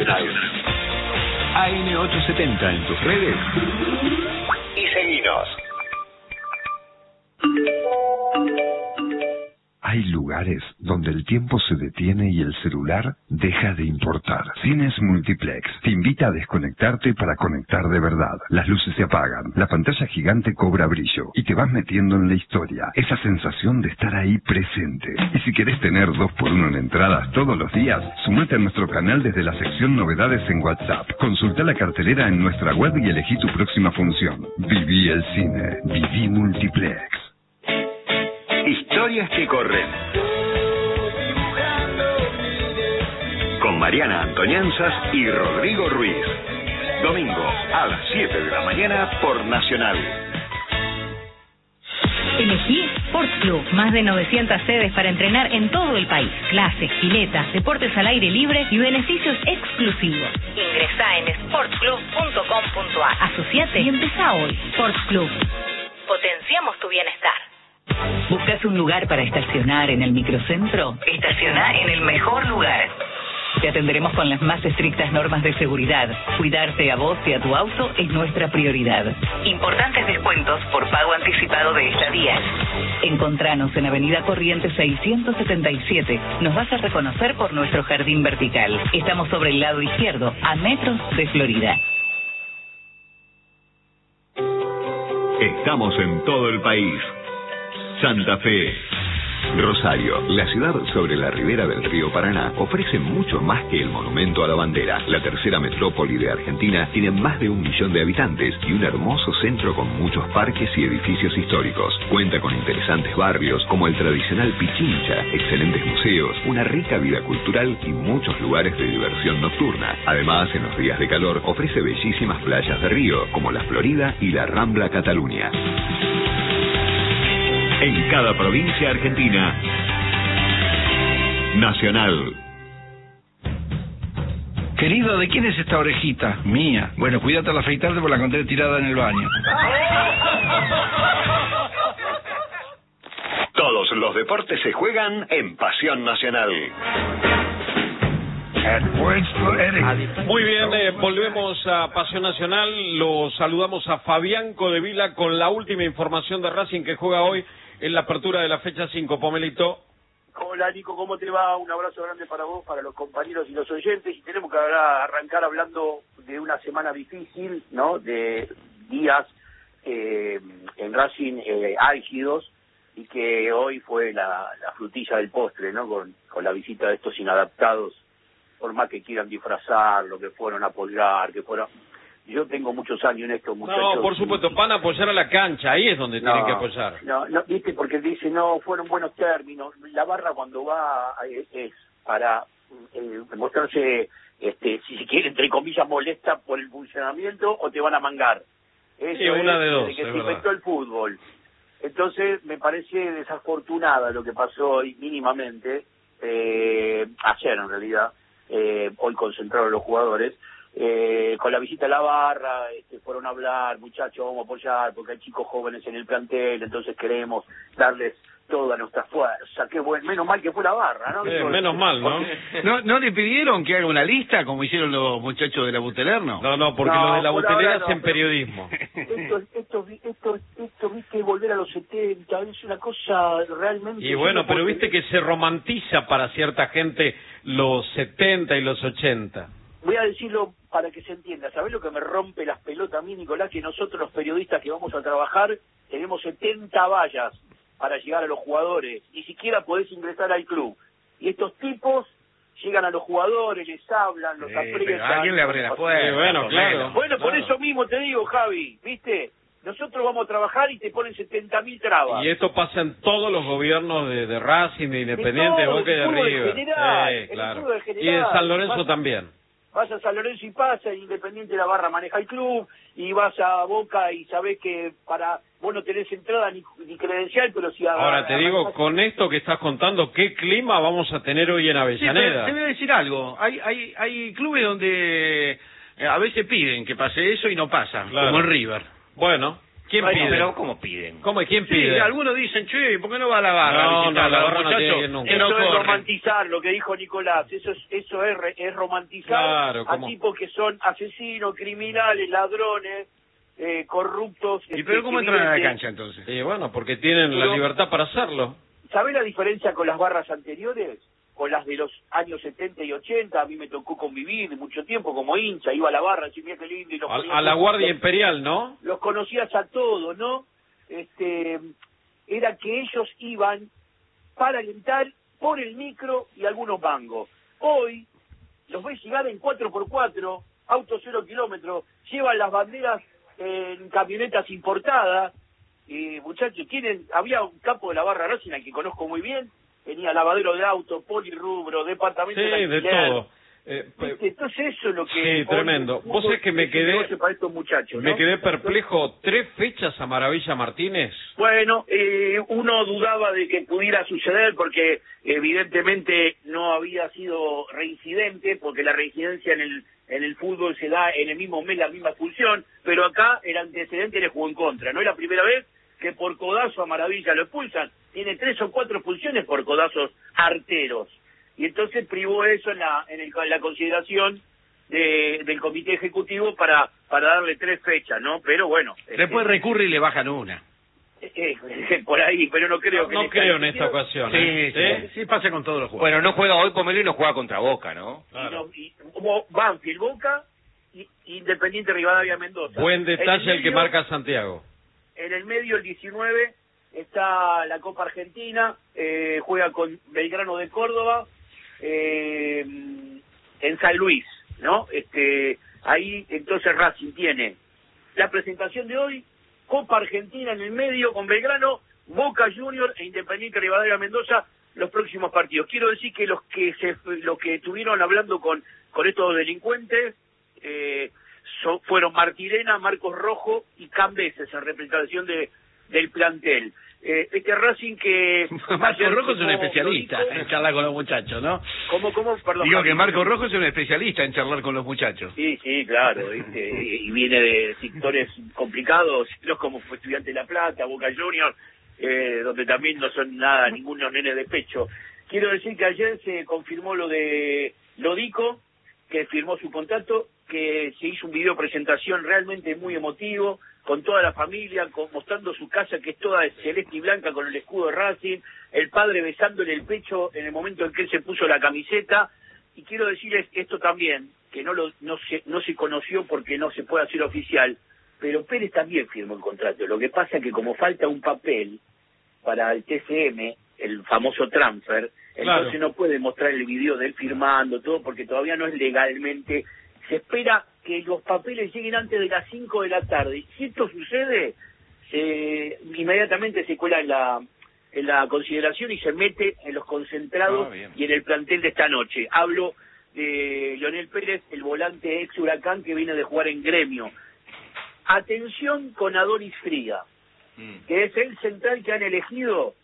Nacional. AM870 en tus redes. Y seguinos. Hay lugares donde el tiempo se detiene y el celular deja de importar. Cines Multiplex te invita a desconectarte para conectar de verdad. Las luces se apagan, la pantalla gigante cobra brillo y te vas metiendo en la historia. Esa sensación de estar ahí presente. Y si querés tener 2x1 en entradas todos los días, sumate a nuestro canal desde la sección Novedades en WhatsApp. Consulta la cartelera en nuestra web y elegí tu próxima función. Viví el cine. Viví Multiplex. Historias que corren. Con Mariana Antonianzas y Rodrigo Ruiz. Domingo a las 7 de la mañana por Nacional. Elegí Sports Club, más de 900 sedes para entrenar en todo el país. Clases, piletas, deportes al aire libre y beneficios exclusivos. Ingresá en sportsclub.com.ar. Asociate y empezá hoy. Sports Club. Potenciamos tu bienestar. ¿Buscas un lugar para estacionar en el microcentro? Estaciona en el mejor lugar. Te atenderemos con las más estrictas normas de seguridad. Cuidarte a vos y a tu auto es nuestra prioridad. Importantes descuentos por pago anticipado de estadías. Encontranos en Avenida Corrientes 677. Nos vas a reconocer por nuestro jardín vertical. Estamos sobre el lado izquierdo, a metros de Florida. Estamos en todo el país. Santa Fe. Rosario, la ciudad sobre la ribera del río Paraná, ofrece mucho más que el monumento a la bandera. La tercera metrópoli de Argentina tiene más de 1 millón de habitantes y un hermoso centro con muchos parques y edificios históricos. Cuenta con interesantes barrios como el tradicional Pichincha, excelentes museos, una rica vida cultural y muchos lugares de diversión nocturna. Además, en los días de calor, ofrece bellísimas playas de río como la Florida y la Rambla Cataluña. En cada provincia argentina. Nacional. Querido, ¿de quién es esta orejita? Mía. Bueno, cuídate al afeitarte porque la encontré tirada en el baño. Todos los deportes se juegan en Pasión Nacional. Muy bien, volvemos a Pasión Nacional. Los saludamos a Fabián Codevila con la última información de Racing que juega hoy en la apertura de la fecha 5. Pomelito. Hola Nico, ¿cómo te va? Un abrazo grande para vos, para los compañeros y los oyentes. Y tenemos que arrancar hablando de una semana difícil, ¿no? De días en Racing álgidos, y que hoy fue la frutilla del postre, ¿no? Con la visita de estos inadaptados, por más que quieran disfrazar lo que fueron a apoyar, que fueron... Yo tengo muchos años en esto, muchachos. No, por supuesto, van a apoyar a la cancha, ahí es donde tienen que apoyar. No, viste, porque dice, no, fueron buenos términos. La barra cuando va es para mostrarse, si se quiere, entre comillas, molesta por el funcionamiento o te van a mangar. Eso sí, una de dos, desde que es se inventó verdad. el fútbol. Entonces, me parece desafortunada lo que pasó hoy mínimamente, ayer en realidad, hoy concentraron los jugadores, con la visita a la barra, fueron a hablar, muchachos, vamos a apoyar, porque hay chicos jóvenes en el plantel, entonces queremos darles toda nuestra fuerza. Qué bueno, menos mal que fue la barra, ¿no? Menos mal, ¿no? ¿No le pidieron que haga una lista como hicieron los muchachos de la Butelerno? No, porque los de la Butelera hacen periodismo. Esto, viste, volver a los 70, es una cosa realmente... Y bueno, pero viste que se romantiza para cierta gente los 70 y los 80. Voy a decirlo para que se entienda. ¿Sabés lo que me rompe las pelotas a mí, Nicolás? Que nosotros los periodistas que vamos a trabajar tenemos 70 vallas para llegar a los jugadores. Ni siquiera podés ingresar al club. Y estos tipos llegan a los jugadores, les hablan, los aprietan. Alguien le abre la puerta. Sí, bueno, claro. Bueno, por eso mismo te digo, Javi, ¿viste? Nosotros vamos a trabajar y te ponen 70.000 trabas. Y esto pasa en todos los gobiernos de Racing, de Independiente, de Boca y de River. Claro. Y de San Lorenzo también. Vas a San Lorenzo y pasa, Independiente la barra maneja el club, y vas a Boca y sabés que vos no tenés entrada ni credencial, pero si... Ahora te digo, con esto que estás contando, ¿qué clima vamos a tener hoy en Avellaneda? Sí, te voy a decir algo, hay clubes donde a veces piden que pase eso y no pasa, claro. como en River. Bueno, ¿Quién Bueno, pide? pero ¿cómo piden? ¿Quién Sí, pide? algunos dicen, che, ¿por qué no va a la barra? No, a visitarla? la barra Los no tiene muchachos que ir nunca. que no Eso es corren. romantizar lo que dijo Nicolás. Eso es romantizar Claro, a ¿cómo? tipos que son asesinos, criminales, ladrones, corruptos. ¿Y pero cómo entran a la cancha entonces? Y bueno, porque tienen la Pero- libertad para hacerlo. ¿Sabés la diferencia con las barras anteriores? Con las de los años 70 y 80, a mí me tocó convivir mucho tiempo como hincha, iba a la barra, decía, mira qué lindo, y los A la Guardia Imperial, ¿no? los conocías a todos, ¿no? Era que ellos iban para alentar por el micro y algunos mangos. Hoy los ves llegar en 4x4, autos 0 kilómetros, llevan las banderas en camionetas importadas. Muchachos, había un capo de la barra Racing al que conozco muy bien, tenía lavadero de auto, polirrubro, departamento Sí, de de alquiler. todo. ¿Viste? Entonces eso es lo que... Sí, hoy tremendo. el Vos fútbol sabés que me es un quedé- negocio para estos muchachos, Me ¿no? quedé perplejo. 3 fechas a Maravilla Martínez. Bueno, uno dudaba de que pudiera suceder porque evidentemente no había sido reincidente, porque la reincidencia en el fútbol se da en el mismo mes, la misma expulsión, pero acá el antecedente le jugó en contra. No es la primera vez que por codazo a Maravilla lo expulsan. Tiene 3 o 4 expulsiones por codazos arteros. Y entonces privó eso en la consideración del comité ejecutivo para darle 3 fechas, ¿no? Pero bueno. Después recurre y le bajan una. Por ahí, pero no creo que... No creo en esta ocasión. Sí, pasa con todos los jugadores. Bueno, no juega hoy Pomelo y no juega contra Boca, ¿no? Claro. Como Banfield, Boca, y Independiente Rivadavia Mendoza. Buen detalle En el que medio- marca Santiago. En el medio, el 19, está la Copa Argentina, juega con Belgrano de Córdoba, en San Luis, ¿no? Ahí entonces Racing tiene la presentación de hoy, Copa Argentina en el medio con Belgrano, Boca Junior e Independiente Rivadavia Mendoza, los próximos partidos. Quiero decir que los que estuvieron hablando con estos delincuentes fueron Martirena, Marcos Rojo y Cambeses en representación del plantel. Racing que... Marco Rojo es un como especialista lo dijo- en charlar con los muchachos, ¿no? ¿Cómo? Perdón. Digo que Marco Rojo es un especialista en charlar con los muchachos. Sí, claro, ¿viste? Y viene de sectores complicados, no como fue Estudiante de La Plata, Boca Junior, donde también no son ningunos nenes de pecho. Quiero decir que ayer se confirmó lo de Lodico, que firmó su contrato, que se hizo un video presentación realmente muy emotivo, con toda la familia, mostrando su casa que es toda celeste y blanca con el escudo de Racing, el padre besándole el pecho en el momento en que él se puso la camiseta. Y quiero decirles esto también, que no se conoció porque no se puede hacer oficial, pero Pérez también firmó el contrato. Lo que pasa es que como falta un papel para el TCM, el famoso transfer, Claro. entonces no puede mostrar el video de él firmando todo porque todavía no es legalmente. Se espera que los papeles lleguen antes de las 5 de la tarde. Si esto sucede, inmediatamente se cuela en la consideración y se mete en los concentrados y en el plantel de esta noche. Hablo de Leonel Pérez, el volante ex Huracán que viene de jugar en Gremio. Atención con Adonis Friga, que es el central que han elegido,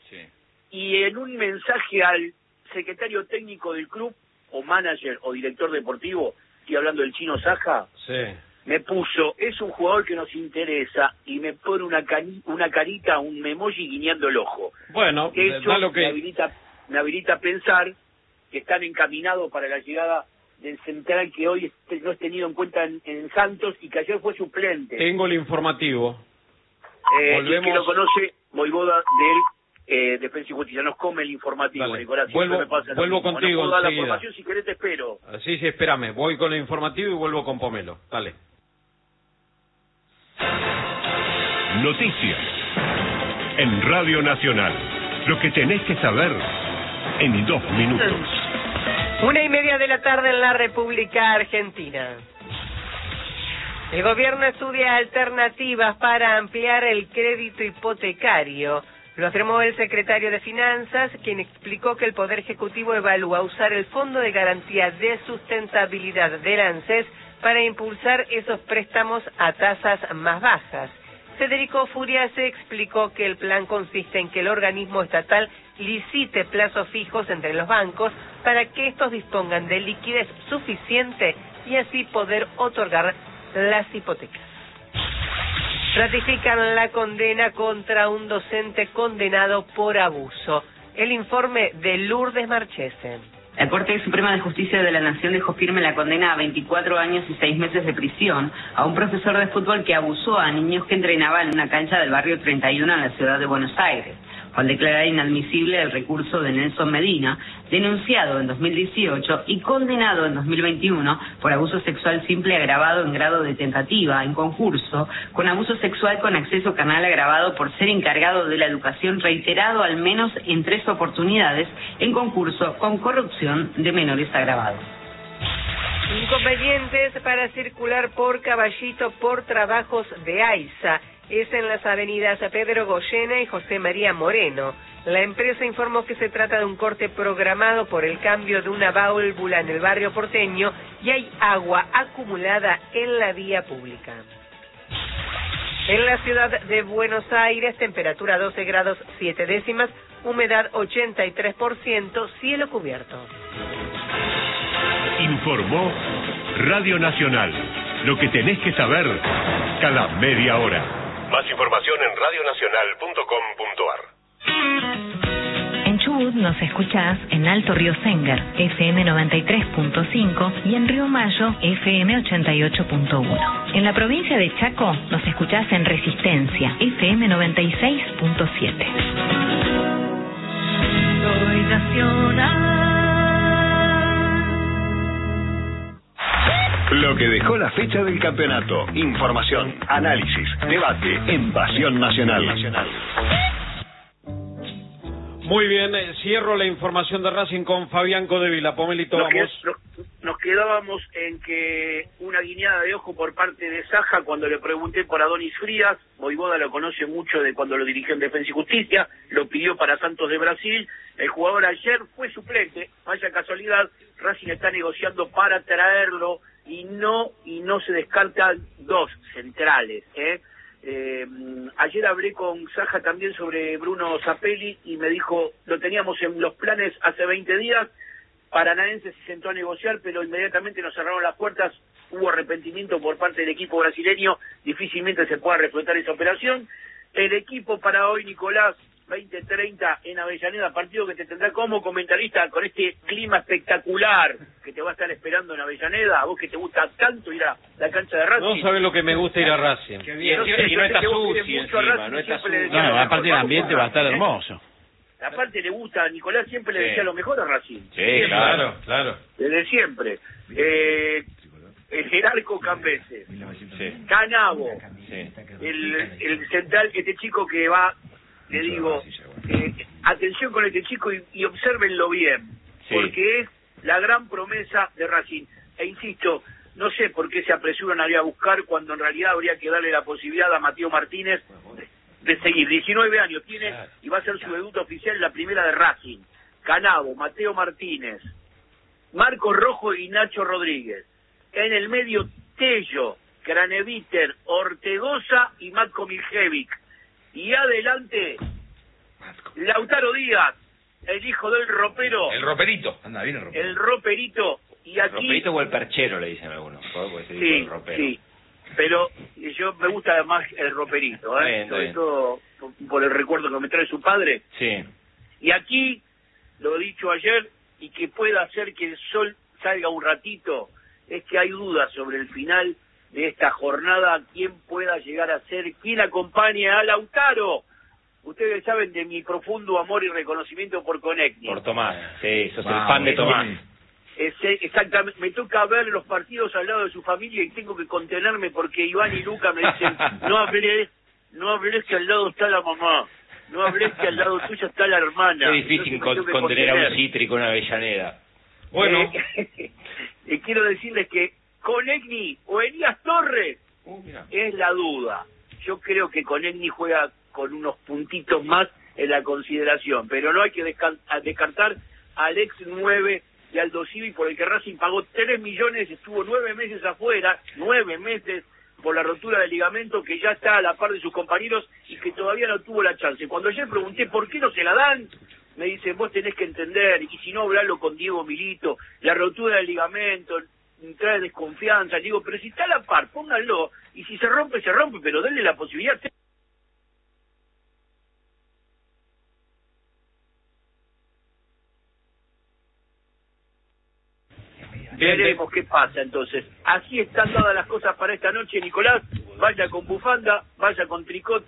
y en un mensaje al secretario técnico del club, o manager, o director deportivo, estoy hablando del Chino Saja, Sí. me puso, es un jugador que nos interesa, y me pone una carita, un emoji guiñando el ojo. Bueno, Eso da lo que... me habilita a pensar que están encaminados para la llegada del central que hoy no es tenido en cuenta en Santos y que ayer fue suplente. Tengo el informativo. Y volvemos- que lo conoce Voivoda del Defensa y Justicia. Nos come el informativo, Dale. Nicolás. siempre Vuelvo- me pasa lo vuelvo mismo. contigo No puedo dar la enseguida. información, si querés te espero. Sí, espérame. Voy con el informativo y vuelvo con Pomelo. Dale. Noticias en Radio Nacional. Lo que tenés que saber en 2 minutos. 1:30 de la tarde en la República Argentina. El gobierno estudia alternativas para ampliar el crédito hipotecario. Lo afirmó el secretario de Finanzas, quien explicó que el Poder Ejecutivo evalúa usar el Fondo de Garantía de Sustentabilidad del ANSES para impulsar esos préstamos a tasas más bajas. Federico Furiase explicó que el plan consiste en que el organismo estatal licite plazos fijos entre los bancos para que estos dispongan de liquidez suficiente y así poder otorgar las hipotecas. ratifican la condena contra un docente condenado por abuso. El informe de Lourdes Marchese. La Corte Suprema de Justicia de la Nación dejó firme la condena a 24 años y 6 meses de prisión a un profesor de fútbol que abusó a niños que entrenaba en una cancha del barrio 31 en la ciudad de Buenos Aires. Al declarar inadmisible el recurso de Nelson Medina, denunciado en 2018 y condenado en 2021 por abuso sexual simple agravado en grado de tentativa, en concurso, con abuso sexual con acceso carnal agravado por ser encargado de la educación reiterado al menos en 3 oportunidades, en concurso con corrupción de menores agravados. Inconvenientes para circular por Caballito por trabajos de AISA. Es en las avenidas Pedro Goyena y José María Moreno. La empresa informó que se trata de un corte programado por el cambio de una válvula en el barrio porteño y hay agua acumulada en la vía pública. En la ciudad de Buenos Aires, temperatura 12 grados 7 décimas, humedad 83%, cielo cubierto. Informó Radio Nacional. Lo que tenés que saber cada media hora. Más información en radionacional.com.ar. En Chubut nos escuchás en Alto Río Sengar, FM 93.5 y en Río Mayo, FM 88.1. En la provincia de Chaco nos escuchás en Resistencia, FM 96.7. Soy nacional. Lo que dejó la fecha del campeonato. Información, análisis, debate en Pasión Nacional. Muy bien, cierro la información de Racing con Fabián Codevila. Pomelito, vamos. Nos quedábamos en que una guiñada de ojo por parte de Saja cuando le pregunté por Adonis Frías. Voivoda lo conoce mucho de cuando lo dirigió en Defensa y Justicia, lo pidió para Santos de Brasil. El jugador ayer fue suplente, vaya casualidad, Racing está negociando para traerlo y no se descartan 2 centrales, ayer hablé con Saja también sobre Bruno Zapelli y me dijo, lo teníamos en los planes hace 20 días, Paranaense se sentó a negociar, pero inmediatamente nos cerraron las puertas, hubo arrepentimiento por parte del equipo brasileño, difícilmente se pueda reflotar esa operación. El equipo para hoy, Nicolás, 20:30 en Avellaneda, partido que te tendrá como comentarista con este clima espectacular que te va a estar esperando en Avellaneda, a vos que te gusta tanto ir a la cancha de Racing. No sabés lo que me gusta ir a Racing. Y no está sucio encima, no está sucio. No, aparte el ambiente va a estar hermoso. Aparte le gusta, Nicolás siempre le decía lo mejor a Racing. Sí, claro. Desde siempre. El Gerarco Cambese, Canavo, el central, este chico que va, le digo, atención con este chico y obsérvenlo bien, porque es la gran promesa de Racing. E insisto, no sé por qué se apresuran a ir a buscar cuando en realidad habría que darle la posibilidad a Mateo Martínez de seguir. 19 años tiene y va a ser su debut oficial en la primera de Racing. Canavo, Mateo Martínez, Marcos Rojo y Nacho Rodríguez. En el medio, Tello, Craneviter, Ortegoza y Matko Miljevic. Y adelante, Lautaro Díaz, el hijo del ropero. El roperito. Anda bien el ropero. El roperito. Y aquí... El roperito o el perchero, le dicen algunos. Sí, el ropero. Sí. Pero yo me gusta más el roperito, sobre todo por el recuerdo que me trae su padre. Sí. Y aquí, lo dicho ayer, y que pueda hacer que el sol salga un ratito, es que hay dudas sobre el final de esta jornada, quién pueda llegar a ser, quién acompaña a Lautaro. Ustedes saben de mi profundo amor y reconocimiento por Conecni. Por Tomás, sí, sos el fan de Tomás. Exactamente, me toca ver los partidos al lado de su familia y tengo que contenerme porque Iván y Luca me dicen, no hables que al lado está la mamá, no hables que al lado tuyo está la hermana. Es difícil contener a un cítrico en Avellaneda. Bueno, quiero decirles que Conegni o Elías Torres es la duda. Yo creo que Conegni juega con unos puntitos más en la consideración, pero no hay que descartar al ex 9 de Aldo Civi, por el que Racing pagó 3 millones, estuvo 9 meses afuera, 9 meses por la rotura del ligamento, que ya está a la par de sus compañeros y que todavía no tuvo la chance. Cuando ayer pregunté por qué no se la dan, me dicen, vos tenés que entender, y si no, hablalo con Diego Milito, la rotura del ligamento trae desconfianza. Digo, pero si está a la par, pónganlo, y si se rompe, pero denle la posibilidad. Veremos qué pasa entonces. Así están dadas las cosas para esta noche, Nicolás. Vaya con bufanda, vaya con tricota.